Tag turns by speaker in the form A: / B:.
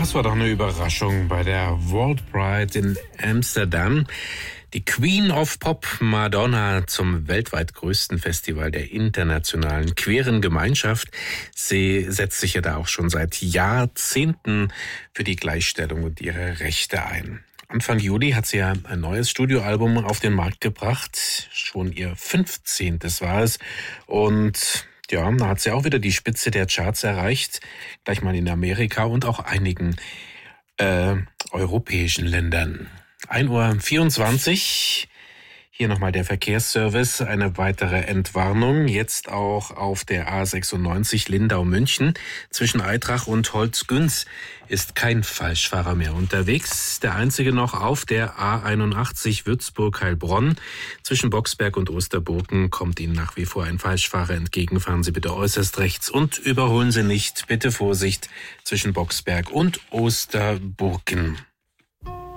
A: Das war doch eine Überraschung bei der World Pride in Amsterdam. Die Queen of Pop, Madonna, zum weltweit größten Festival der internationalen queeren Gemeinschaft. Sie setzt sich ja da auch schon seit Jahrzehnten für die Gleichstellung und ihre Rechte ein. Anfang Juli hat sie ja ein neues Studioalbum auf den Markt gebracht. Schon ihr 15. war es. Und ja, da hat sie auch wieder die Spitze der Charts erreicht. Gleich mal in Amerika und auch einigen europäischen Ländern. 1:24 Uhr. Hier nochmal der Verkehrsservice. Eine weitere Entwarnung. Jetzt auch auf der A96 Lindau-München. Zwischen Aitrach und Holzgünz ist kein Falschfahrer mehr unterwegs. Der einzige noch auf der A81 Würzburg-Heilbronn. Zwischen Boxberg und Osterburgen kommt Ihnen nach wie vor ein Falschfahrer entgegen. Fahren Sie bitte äußerst rechts und überholen Sie nicht. Bitte Vorsicht zwischen Boxberg und Osterburgen.